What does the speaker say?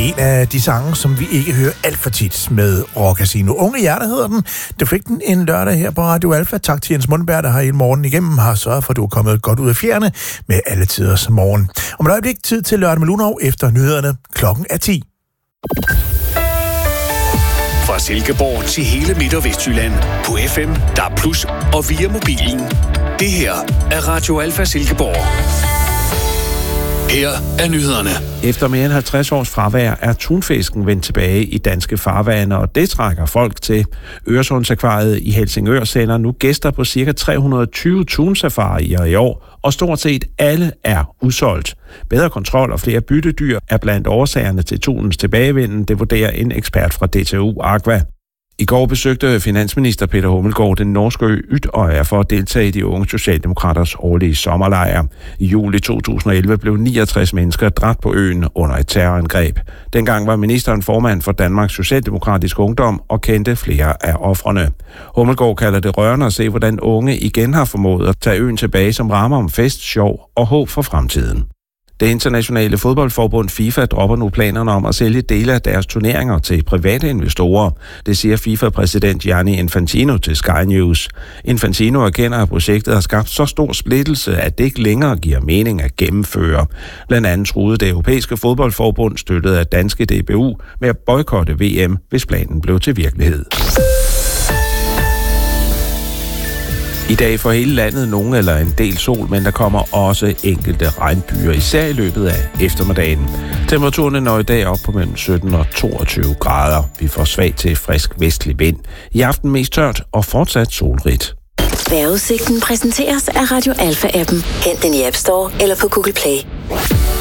En af de sange, som vi ikke hører alt for tit med Rock Casino. Unge Hjerter hedder den. Du fik den en lørdag her på Radio Alfa. Tak til Jens Mundberg, der har hele morgenen igennem har sørget for, at du er kommet godt ud af fjerne med alle tiders morgen. Om et øjeblik tid til Lørdag med Lunov efter nyhederne. Klokken er 10. Fra Silkeborg til hele Midt- og Vestjylland. På FM, DAB+, og via mobilen. Det her er Radio Alfa Silkeborg. Her er nyhederne. Efter mere end 50 års fravær er tunfisken vendt tilbage i danske farvande, og det trækker folk til. Øresundsakvariet i Helsingør sender nu gæster på ca. 320 tunsafarier i år, og stort set alle er udsolgt. Bedre kontrol og flere byttedyr er blandt årsagerne til tunens tilbagevenden, det vurderer en ekspert fra DTU Aqua. I går besøgte finansminister Peter Hummelgaard den norske ø Utøya for at deltage i de unge socialdemokraters årlige sommerlejr. I juli 2011 blev 69 mennesker dræbt på øen under et terrorangreb. Dengang var ministeren formand for Danmarks Socialdemokratiske Ungdom og kendte flere af ofrene. Hummelgaard kalder det rørende at se, hvordan unge igen har formået at tage øen tilbage som rammer om fest, sjov og håb for fremtiden. Det internationale fodboldforbund FIFA dropper nu planerne om at sælge dele af deres turneringer til private investorer. Det siger FIFA-præsident Gianni Infantino til Sky News. Infantino erkender, at projektet har skabt så stor splittelse, at det ikke længere giver mening at gennemføre. Blandt andet truede det europæiske fodboldforbund, støttet af danske DBU, med at boykotte VM, hvis planen blev til virkelighed. I dag får hele landet nogen eller en del sol, men der kommer også enkelte regnbyger, især i løbet af eftermiddagen. Temperaturen når i dag op på mellem 17 og 22 grader. Vi får svag til frisk vestlig vind. I aften mest tørt og fortsat solrigt. Vejrudsigten præsenteres af Radio Alfa-appen. Hent den i App Store eller på Google Play.